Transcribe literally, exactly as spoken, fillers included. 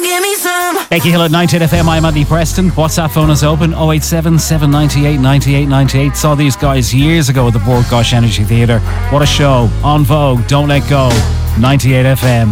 Becky Hill at ninety-eight F M. I'm Andy Preston. WhatsApp phone is open oh eight seven, seven nine eight, nine eight nine eight. Saw these guys years ago at the Bord Gosh Energy Theatre. What a show. On Vogue, Don't Let Go. ninety-eight F M.